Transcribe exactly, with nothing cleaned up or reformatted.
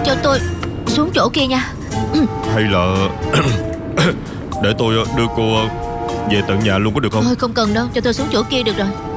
cho tôi xuống chỗ kia nha. Ừ. Hay là để tôi đưa cô về tận nhà luôn có được không? Thôi không cần đâu, cho tôi xuống chỗ kia được rồi.